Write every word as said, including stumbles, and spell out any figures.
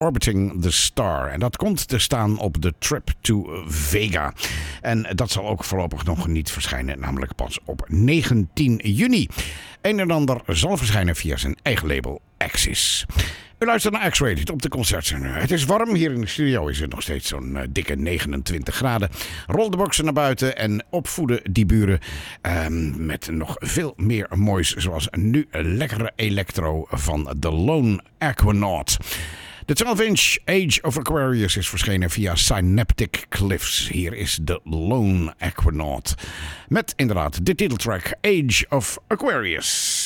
Orbiting the Star. En dat komt te staan op de Trip to Vega. En dat zal ook voorlopig nog niet verschijnen, namelijk pas op negentien juni. Een en ander zal verschijnen via zijn eigen label Axis. U luistert naar X-Rated op de Concertzender. Het is warm, hier in de studio is het nog steeds zo'n uh, dikke negenentwintig graden. Rol de boksen naar buiten en opvoeden die buren um, met nog veel meer moois, zoals nu lekkere electro van The Lone Aquanaut. De twaalf inch Age of Aquarius is verschenen via Synaptic Cliffs. Hier is The Lone Aquanaut met inderdaad de titeltrack Age of Aquarius.